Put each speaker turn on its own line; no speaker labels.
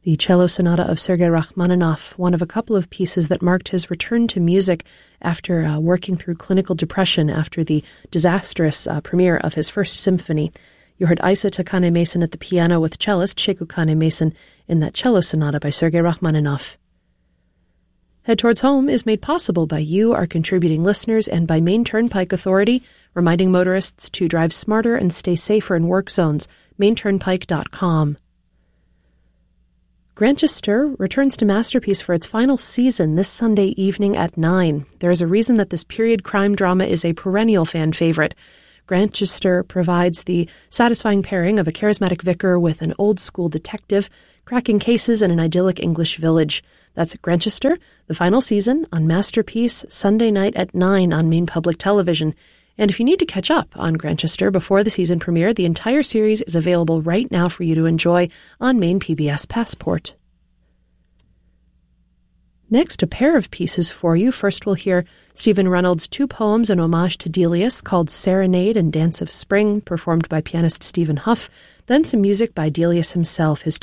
The cello sonata of Sergei Rachmaninoff, one of a couple of pieces that marked his return to music after working through clinical depression after the disastrous premiere of his first symphony. You heard Isa Takane Mason at the piano with cellist Sheku Kane Mason in that cello sonata by Sergei Rachmaninoff. Head Towards Home is made possible by you, our contributing listeners, and by Maine Turnpike Authority, reminding motorists to drive smarter and stay safer in work zones. MaineTurnpike.com. Grantchester returns to Masterpiece for its final season this Sunday evening at 9. There is a reason that this period crime drama is a perennial fan favorite. Grantchester provides the satisfying pairing of a charismatic vicar with an old-school detective, cracking cases in an idyllic English village. That's Grantchester, the final season, on Masterpiece, Sunday night at 9 on Maine Public Television. And if you need to catch up on Grantchester before the season premiere, the entire series is available right now for you to enjoy on Maine PBS Passport. Next, a pair of pieces for you. First, we'll hear Stephen Reynolds' two poems in homage to Delius called Serenade and Dance of Spring, performed by pianist Stephen Huff. Then some music by Delius himself, his